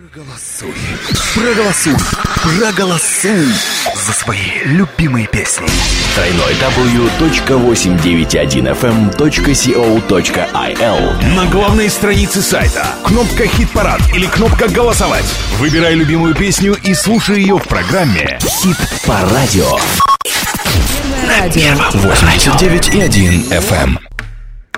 Проголосуй за свои любимые песни. www.891fm.co.il. На главной странице сайта кнопка «Хит-парад» или кнопка «Голосовать». Выбирай любимую песню и слушай ее в программе Хит по радио. Радио. 89,1 FM.